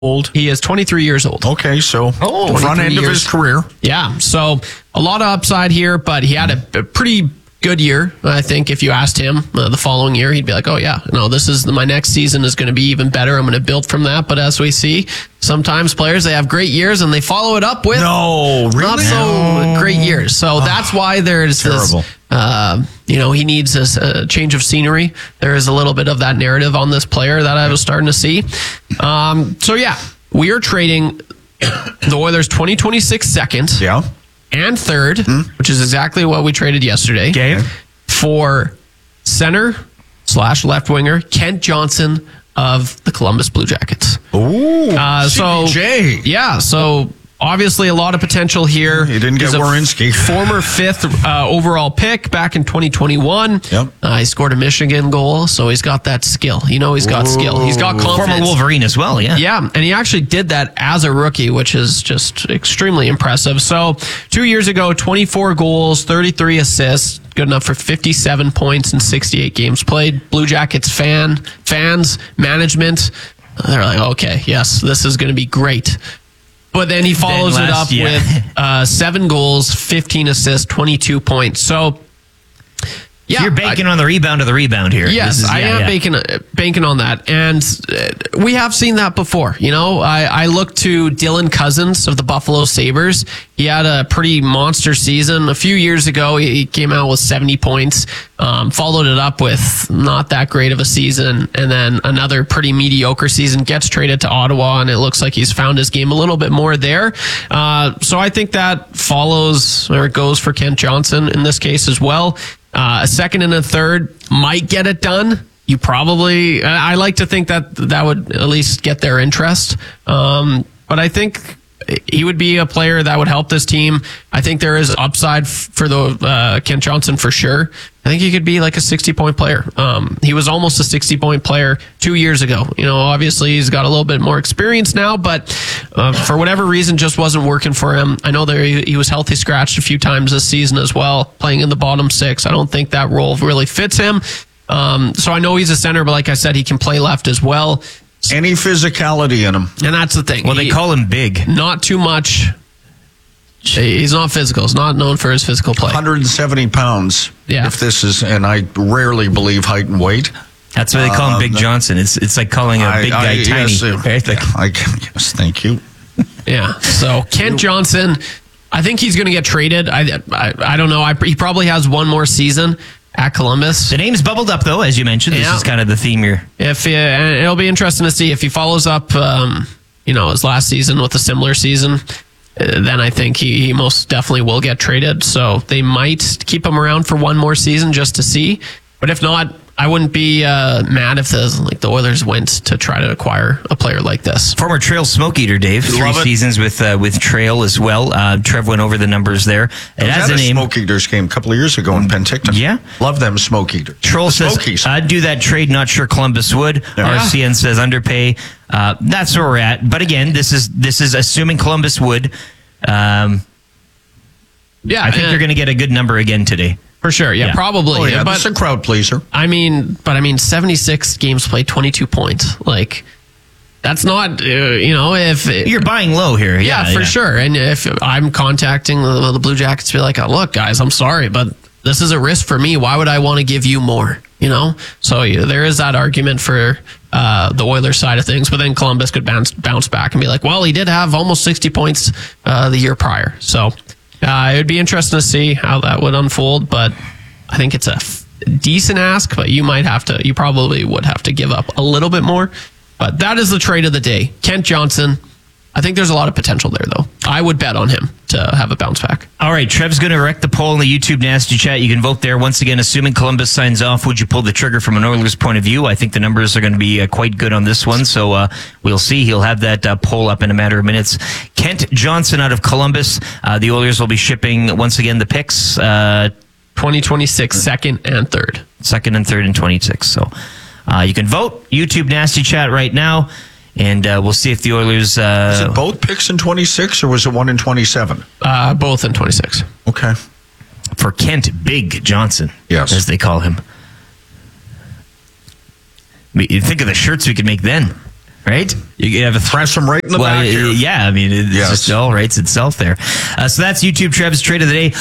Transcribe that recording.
old. He is 23 years old. Okay, so front end of his career. Yeah, so a lot of upside here, but he had a pretty good year. I think if you asked him the following year, he'd be like, oh yeah, no, this is my next season is going to be even better. I'm going to build from that. But as we see, sometimes players, they have great years and they follow it up with not so great years. So that's why there's terrible. This, he needs a change of scenery. There is a little bit of that narrative on this player that I was starting to see. So yeah, we are trading the Oilers 2026 second. Yeah. And third, which is exactly what we traded yesterday, for center/left winger Kent Johnson of the Columbus Blue Jackets. Ooh, CBJ. Yeah, so obviously a lot of potential here. He didn't get Werenski. Former 5th overall pick back in 2021. Yep. He scored a Michigan goal, so he's got that skill. He's got skill. He's got confidence. Former Wolverine as well, yeah. Yeah, and he actually did that as a rookie, which is just extremely impressive. So 2 years ago, 24 goals, 33 assists, good enough for 57 points in 68 games played. Blue Jackets fans, management, they're like, okay, yes, this is going to be great. But then he follows it up with 7 goals, 15 assists, 22 points. So, yeah. So you're banking on the rebound here. Yes, I am banking on that. And we have seen that before. I look to Dylan Cousins of the Buffalo Sabres. He had a pretty monster season. A few years ago, he came out with 70 points, followed it up with not that great of a season, and then another pretty mediocre season, gets traded to Ottawa, and it looks like he's found his game a little bit more there. So I think that follows, or it goes for Kent Johnson in this case as well. A second and a third might get it done. I like to think that would at least get their interest. But I think he would be a player that would help this team. I think there is upside for the Kent Johnson for sure. I think he could be like a 60-point player. He was almost a 60-point player 2 years ago. Obviously he's got a little bit more experience now, but for whatever reason, just wasn't working for him. I know that he was healthy scratched a few times this season as well, playing in the bottom 6. I don't think that role really fits him. So I know he's a center, but like I said, he can play left as well. Any physicality in him. And that's the thing. Well, they call him big. Not too much. He's not physical. He's not known for his physical play. 170 pounds. Yeah. If this is, and I rarely believe height and weight. That's why they call him Big Johnson. It's like calling a big guy tiny. Yes, thank you. Yeah. So Kent Johnson, I think he's going to get traded. I don't know. He probably has one more season at Columbus. The name's bubbled up, though, as you mentioned. This is kind of the theme here. And it'll be interesting to see if he follows up, his last season with a similar season. Then I think he most definitely will get traded. So they might keep him around for one more season just to see. But if not, I wouldn't be mad if the Oilers went to try to acquire a player like this. Former Trail Smoke Eater, Dave. 3 seasons with Trail as well. Trev went over the numbers there. It has a name. Smoke Eaters game a couple of years ago in Penticton. Yeah. Love them Smoke Eaters. Troll says, I'd do that trade, not sure Columbus would. Yeah. RCN says underpay. That's where we're at. But again, this is assuming Columbus would. I think they're going to get a good number again today. For sure, yeah. Probably. Oh, yeah, that's a crowd pleaser. I mean, 76 games played, 22 points. Like, that's not, if... You're buying low here. Yeah, for sure. And if I'm contacting the Blue Jackets, be like, look, guys, I'm sorry, but this is a risk for me. Why would I want to give you more? So there is that argument for the Oilers side of things, but then Columbus could bounce back and be like, well, he did have almost 60 points the year prior. So... it would be interesting to see how that would unfold, but I think it's a decent ask, but you probably would have to give up a little bit more. But that is the trade of the day. Kent Johnson. I think there's a lot of potential there, though. I would bet on him to have a bounce back. All right, Trev's going to wreck the poll in the YouTube Nasty Chat. You can vote there. Once again, assuming Columbus signs off, would you pull the trigger from an Oilers point of view? I think the numbers are going to be quite good on this one, so we'll see. He'll have that poll up in a matter of minutes. Kent Johnson out of Columbus. The Oilers will be shipping, once again, the picks. 2026, second and third. Second and third and 26. So you can vote. YouTube Nasty Chat right now. And we'll see if the Oilers... was it both picks in 26 or was it one in 27? Both in 26. Okay. For Kent Big Johnson, yes, as they call him. Think of the shirts we could make then. right? You have a Press him right in the back here. Yeah, I mean, it Yes. just all writes itself there. So that's YouTube Trev's trade of the day.